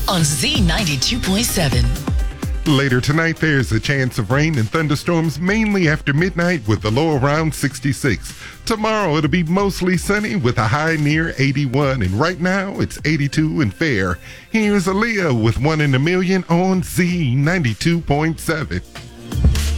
on Z92.7. Later tonight, there's a chance of rain and thunderstorms mainly after midnight with a low around 66. Tomorrow, it'll be mostly sunny with a high near 81. And right now, it's 82 and fair. Here's Aaliyah with 1 in a Million on Z92.7.